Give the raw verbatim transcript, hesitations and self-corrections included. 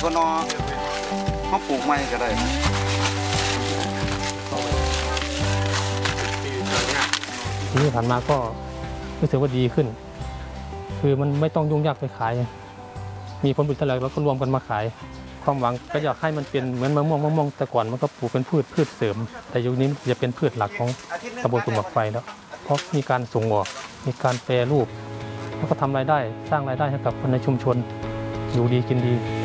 ก็นอเขาปลูกไม้ก็ได้ทีนี้ผ่านมาก็รู้สึกว่าดีขึ้นคือมันไม่ต้องยุ่งยากไปขายมีผลผลิตเท่าไหร่เราก็รวมกันมาขายความหวังก็อยากให้มันเป็นเหมือนมะม่วงมะม่วงแต่ก่อนมันก็ปลูกเป็นพืชพืชเสริมแต่ยุคนี้จะเป็นพืชหลักของตำบลกุมบักไฟแล้วเพราะมีการส่งออกมีการแปรรูปแล้วก็ทำรายได้สร้างรายได้ให้กับคนในชุมชนอยู่ดีกินดี